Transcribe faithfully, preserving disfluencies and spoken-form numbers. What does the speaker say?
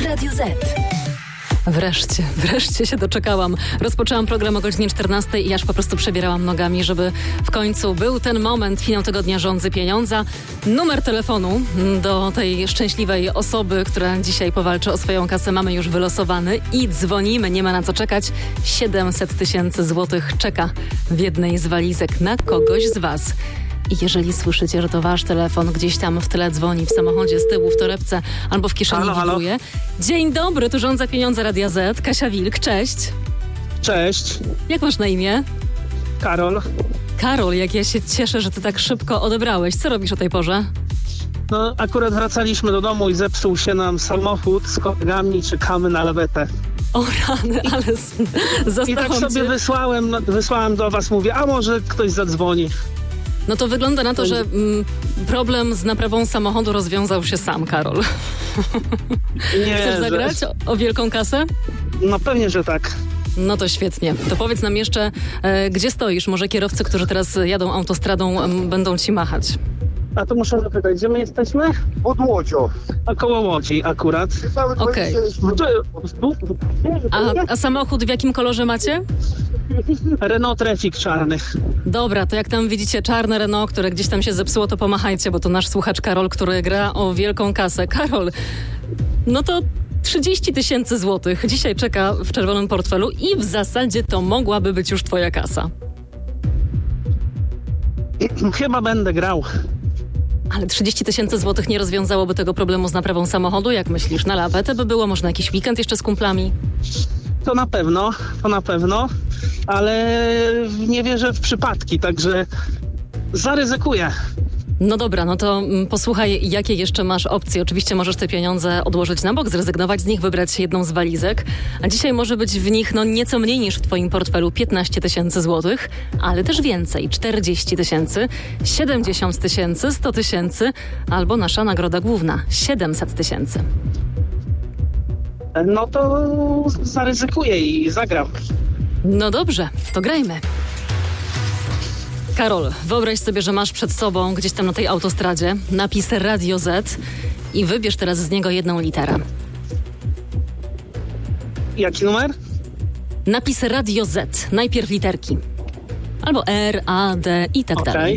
w Radiu Z. Wreszcie, wreszcie się doczekałam. Rozpoczęłam program o godzinie czternastej i aż po prostu przebierałam nogami, żeby w końcu był ten moment, finał tego dnia Rządzy Pieniądza. Numer telefonu do tej szczęśliwej osoby, która dzisiaj powalczy o swoją kasę, mamy już wylosowany i dzwonimy, nie ma na co czekać. siedemset tysięcy złotych czeka w jednej z walizek na kogoś z was. I jeżeli słyszycie, że to wasz telefon gdzieś tam w tle dzwoni, w samochodzie z tyłu, w torebce albo w kieszeni halo, halo. wibruje. Dzień dobry, tu Rządza Pieniądza Radia Z. Kasia Wilk, cześć. Cześć, Jak masz na imię? Karol. Karol, jak ja się cieszę, że ty tak szybko odebrałeś. Co robisz o tej porze? No, akurat wracaliśmy do domu i zepsuł się nam samochód z kolegami, czekamy na lawetę. O rany, ale z- I zostałam tak sobie cię. wysłałem, no, wysłałem do was, mówię, a może ktoś zadzwoni. No to wygląda na to, że mm, problem z naprawą samochodu rozwiązał się sam, Karol. Nie, Chcesz że- zagrać o, o wielką kasę? No pewnie, że tak. No to świetnie. To powiedz nam jeszcze, e, gdzie stoisz? Może kierowcy, którzy teraz jadą autostradą, m, będą ci machać. A to muszę zapytać, gdzie my jesteśmy? Pod Łodzią. A koło Łodzi akurat. Okej. A, a samochód w jakim kolorze macie? Renault Traffic czarny. Dobra, to jak tam widzicie czarne Renault, które gdzieś tam się zepsuło, to pomachajcie, bo to nasz słuchacz Karol, który gra o wielką kasę. Karol, no to trzydzieści tysięcy złotych dzisiaj czeka w czerwonym portfelu i w zasadzie to mogłaby być już twoja kasa. Chyba będę grał. Ale trzydzieści tysięcy złotych nie rozwiązałoby tego problemu z naprawą samochodu? Jak myślisz? Na lawetę by było? Może na jakiś weekend jeszcze z kumplami? To na pewno, to na pewno, ale nie wierzę w przypadki, także zaryzykuję. No dobra, no to mm, posłuchaj, jakie jeszcze masz opcje. Oczywiście możesz te pieniądze odłożyć na bok, zrezygnować z nich, wybrać jedną z walizek. A dzisiaj może być w nich no nieco mniej niż w twoim portfelu piętnaście tysięcy złotych, ale też więcej. czterdzieści tysięcy, siedemdziesiąt tysięcy, sto tysięcy albo nasza nagroda główna siedemset tysięcy. No to zaryzykuję i zagram. No dobrze, to grajmy. Karol, wyobraź sobie, że masz przed sobą gdzieś tam na tej autostradzie napis Radio Z i wybierz teraz z niego jedną literę. Jaki numer? Napis Radio Z. Najpierw literki. Albo R, A, D i tak Okej. dalej.